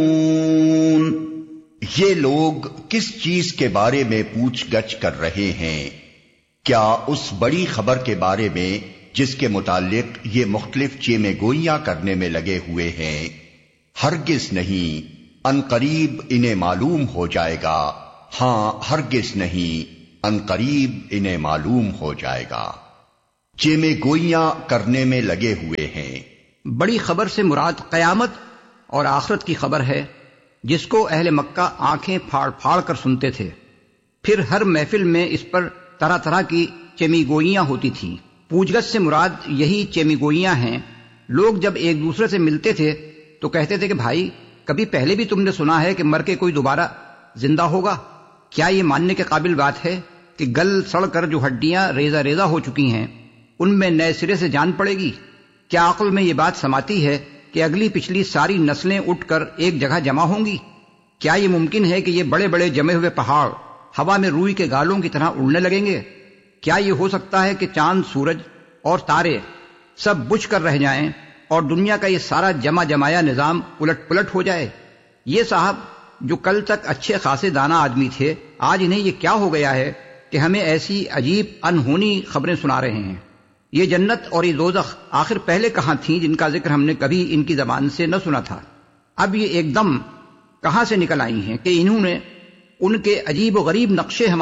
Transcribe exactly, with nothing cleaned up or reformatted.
یہ لوگ کس چیز کے بارے میں پوچھ گچھ کر رہے ہیں؟ کیا اس بڑی خبر کے بارے میں جس کے متعلق یہ مختلف چیمے گوئیاں کرنے میں لگے ہوئے ہیں؟ ہرگز نہیں، ان قریب انہیں معلوم ہو جائے گا۔ ہاں ہرگز نہیں، ان قریب انہیں معلوم ہو جائے گا۔ چیمے گوئیاں کرنے میں لگے ہوئے ہیں۔ بڑی خبر سے مراد قیامت اور آخرت کی خبر ہے، جس کو اہل مکہ آنکھیں پھاڑ پھاڑ کر سنتے تھے۔ پھر ہر محفل میں اس پر طرح طرح کی چیمی گوئیاں ہوتی تھیں۔ پوچھ گچھ سے مراد یہی چیمی گوئیاں ہیں۔ لوگ جب ایک دوسرے سے ملتے تھے تو کہتے تھے کہ بھائی، کبھی پہلے بھی تم نے سنا ہے کہ مر کے کوئی دوبارہ زندہ ہوگا؟ کیا یہ ماننے کے قابل بات ہے کہ گل سڑ کر جو ہڈیاں ریزہ ریزہ ہو چکی ہیں ان میں نئے سرے سے جان پڑے گی؟ کیا عقل میں یہ بات سماتی ہے کہ اگلی پچھلی ساری نسلیں اٹھ کر ایک جگہ جمع ہوں گی؟ کیا یہ ممکن ہے کہ یہ بڑے بڑے جمے ہوئے پہاڑ ہوا میں روئی کے گالوں کی طرح اڑنے لگیں گے؟ کیا یہ ہو سکتا ہے کہ چاند، سورج اور تارے سب بجھ کر رہ جائیں اور دنیا کا یہ سارا جمع جمایا نظام الٹ پلٹ ہو جائے؟ یہ صاحب جو کل تک اچھے خاصے دانا آدمی تھے، آج انہیں یہ کیا ہو گیا ہے کہ ہمیں ایسی عجیب انہونی خبریں سنا رہے ہیں؟ یہ جنت اور یہ دوزخ آخر پہلے کہاں تھیں جن کا ذکر ہم نے کبھی ان کی زبان سے نہ سنا تھا؟ اب یہ ایک دم کہاں سے نکل آئی ہیں کہ انہوں نے ان کے عجیب و غریب نقشے ہمارے